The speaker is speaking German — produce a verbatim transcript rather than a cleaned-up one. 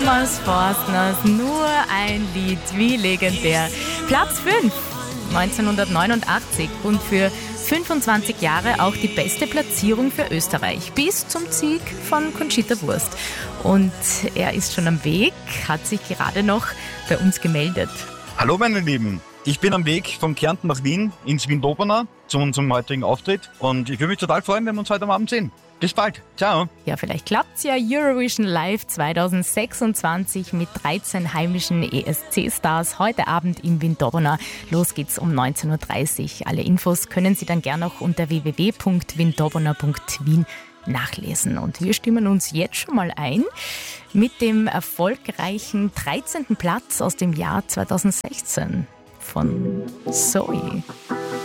Thomas Forstners Nur ein Lied, wie legendär. Platz fünf, neunzehnhundertneunundachtzig und für fünfundzwanzig Jahre auch die beste Platzierung für Österreich, bis zum Sieg von Conchita Wurst. Und er ist schon am Weg, hat sich gerade noch bei uns gemeldet. Hallo meine Lieben, ich bin am Weg von Kärnten nach Wien ins Wien-Dobberner zu unserem heutigen Auftritt und ich würde mich total freuen, wenn wir uns heute am Abend sehen. Bis bald, ciao. Ja, vielleicht klappt's ja. Eurovision Live zweitausendsechsundzwanzig mit dreizehn heimischen E S C-Stars heute Abend im Wien-Dobberner. Los geht's um neunzehn Uhr dreißig. Alle Infos können Sie dann gerne noch unter w w w punkt wien-dobberner punkt wien nachlesen. Und wir stimmen uns jetzt schon mal ein mit dem erfolgreichen dreizehnten Platz aus dem Jahr zweitausendsechzehn von Zoe.